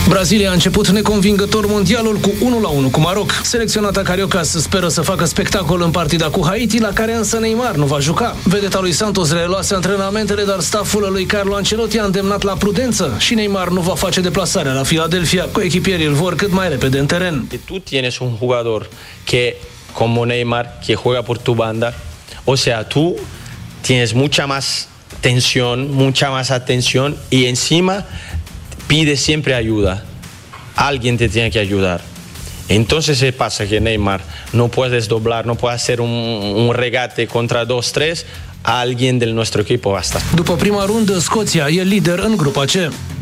Brazilia a început neconvingător mondialul cu 1-1 cu Maroc. Selecționata Cariocas speră să facă spectacol în partida cu Haiti, la care însă Neymar nu va juca. Vedeta lui Santos reluase antrenamentele, dar stafful lui Carlo Ancelotti a îndemnat la prudență și Neymar nu va face deplasarea la Philadelphia. Coechipierii îl vor cât mai repede în teren. Tu tienes un jugador que, como Neymar, que juega por tu banda, o sea, tú tienes mucha más tensión, mucha más atención y encima pide siempre ayuda. Alguien te tiene que ayudar. Entonces se pasa que Neymar no puede desdoblar, no puede hacer un regate contra 2-3, alguien del nuestro equipo basta. După prima rundă, Scoția e lider în grupa C.